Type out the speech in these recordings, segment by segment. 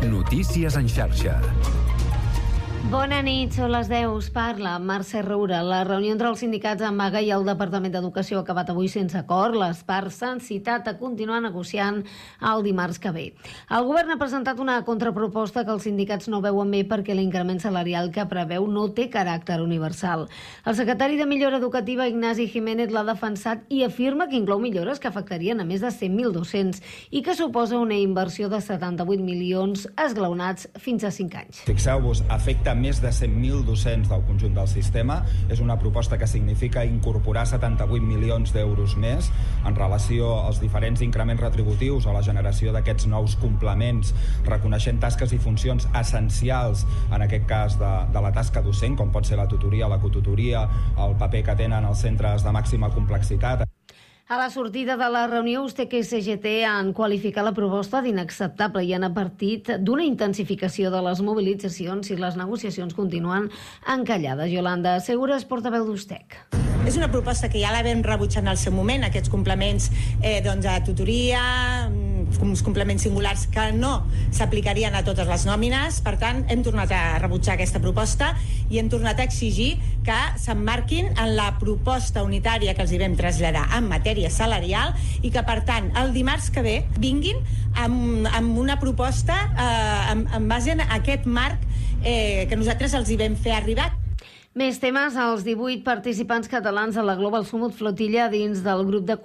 Notícies en xarxa. Bona nit, són les 10, us parla Mercè Roura. La reunió entre els sindicats en vaga i el Departament d'Educació ha acabat avui sense acord. Les parts s'han citat a continuar negociant el dimarts que ve. El govern ha presentat una contraproposta que els sindicats no veuen bé perquè l'increment salarial que preveu no té caràcter universal. El secretari de Millora Educativa, Ignasi Jiménez, l'ha defensat i afirma que inclou millores que afectarien a més de 100.000 docents i que suposa una inversió de 78 milions esglaonats fins a 5 anys. Fixeu-vos, afecta més de 100.000 docents del conjunt del sistema. És una proposta que significa incorporar 78 milions d'euros més en relació als diferents increments retributius o la generació d'aquests nous complements, reconeixent tasques i funcions essencials, en aquest cas de la tasca docent, com pot ser la tutoria, la cotutoria, el paper que tenen els centres de màxima complexitat. A la sortida de la reunió, USTEC i CGT han qualificat la proposta d'inacceptable i han advertit d'una intensificació de les mobilitzacions si les negociacions continuen encallades. Yolanda Segura és portaveu d'USTEC. És una proposta que ja la vam rebutjar en el seu moment, aquests complements a tutoria, uns complements singulars que no s'aplicarien a totes les nòmines. Per tant, hem tornat a rebutjar aquesta proposta i hem tornat a exigir que s'emmarquin en la proposta unitària que els hi vam traslladar en matèria salarial i que, per tant, el dimarts que ve vinguin amb una proposta en base a aquest marc que nosaltres els hi vam fer arribar. Més temes, els 18 participants catalans a la Global Summit Flotilla dins del grup de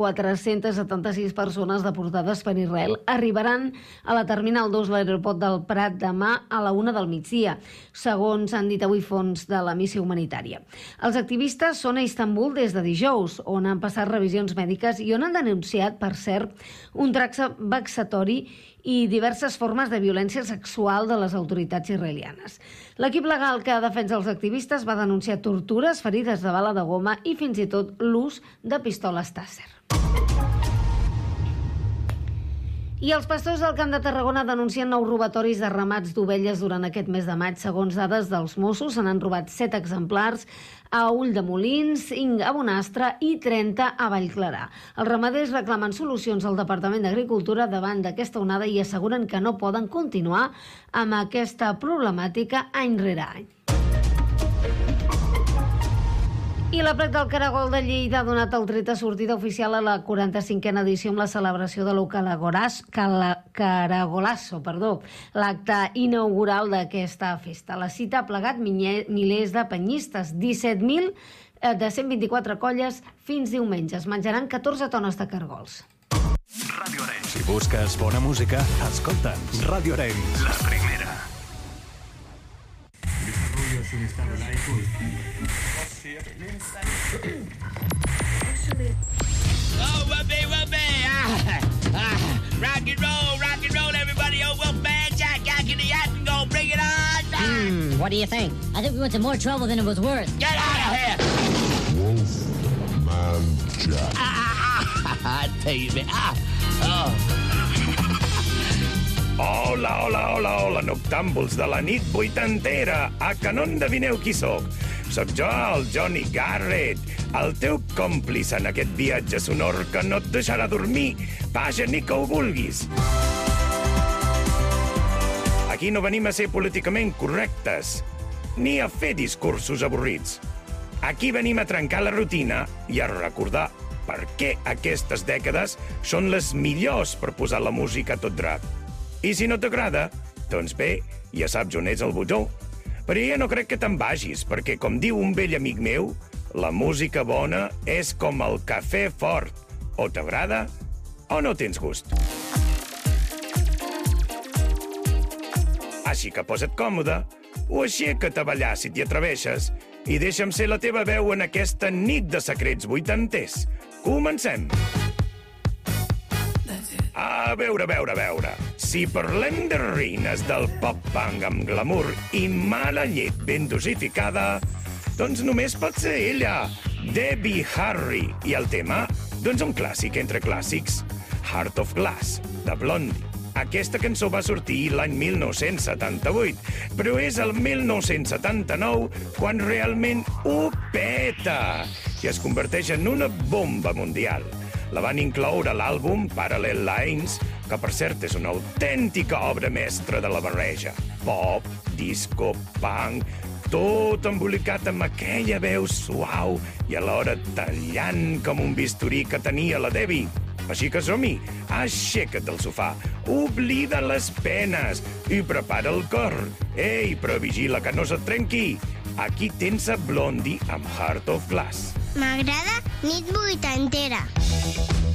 476 persones deportades per Israel arribaran a la Terminal 2 de l'aeroport del Prat demà a la 1 del migdia, segons han dit avui fons de la missió humanitària. Els activistes són a Istanbul des de dijous, on han passat revisions mèdiques i on han denunciat, per cert, un tracte vexatori i diverses formes de violència sexual de les autoritats israelianes. L'equip legal que defensa els activistes va denunciar tortures, ferides de bala de goma i fins i tot l'ús de pistoles Taser. I els pastors del Camp de Tarragona denuncien nous robatoris de ramats d'ovelles durant aquest mes de maig. Segons dades dels Mossos, se n'han robat 7 exemplars a Ulldemolins, 5 a Bonastre i 30 a Vallclarà. Els ramaders reclamen solucions al Departament d'Agricultura davant d'aquesta onada i asseguren que no poden continuar amb aquesta problemàtica any rere any. I la Plec del Caragol de Lleida ha donat el tret de sortida oficial a la 45a edició amb la celebració de Caragolasso, l'acte inaugural d'aquesta festa. La cita ha plegat milers de penyistes, 17.000 de 124 colles fins diumenge. Es menjaran 14 tones de cargols. Ràdio Arenys. Si busques bona música, escolta'ns. Ràdio Arenys, la primera. Oh, whoopee. Rock and roll, everybody. Oh, Wolfman Jack, Yak in the Yak, and go bring it on. What do you think? I think we went to more trouble than it was worth. Get out of here. Wolfman Jack. Baby. Hola, noctàmbuls de la nit vuitantera. A que no endevineu qui sóc? Soc jo, el Johnny Garrett, el teu còmplice en aquest viatge sonor que no et deixarà dormir, vaja ni que ho vulguis. Aquí no venim a ser políticament correctes, ni a fer discursos avorrits. Aquí venim a trencar la rutina i a recordar per què aquestes dècades són les millors per posar la música a tot drap. I si no t'agrada, doncs bé, ja saps on és el botó. Però ja no crec que te'n vagis, perquè, com diu un vell amic meu, la música bona és com el cafè fort. O t'agrada o no tens gust. Així que posa't còmode, o aixeca't a ballar si t'hi atreveixes, i deixa'm ser la teva veu en aquesta nit de secrets vuitanters. Comencem! A veure. Si parlem de reines del pop-punk amb glamour i mala llet ben dosificada, doncs només pot ser ella, Debbie Harry. I el tema? Doncs un clàssic entre clàssics, Heart of Glass, de Blondie. Aquesta cançó va sortir l'any 1978, però és el 1979 quan realment ho peta i es converteix en una bomba mundial. La van incloure a l'àlbum Parallel Lines, que per cert és una autèntica obra mestra de la barreja. Pop, disco, punk, tot embolicat amb aquella veu suau i alhora tallant com un bisturí que tenia la Debbie. Així que som-hi, aixeca't del sofà, oblida les penes i prepara el cor. Ei, però vigila que no se't trenqui. Aquí tens a Blondie amb Heart of Glass. M'agrada Nit Vuitantera.